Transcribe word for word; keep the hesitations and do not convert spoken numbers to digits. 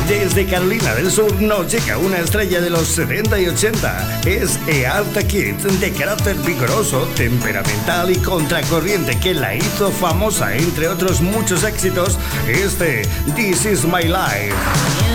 Desde Carolina del Sur nos llega una estrella de los setenta y ochenta. Es Eartha Kitt, de carácter vigoroso, temperamental y contracorriente, que la hizo famosa, entre otros muchos éxitos, este This Is My Life.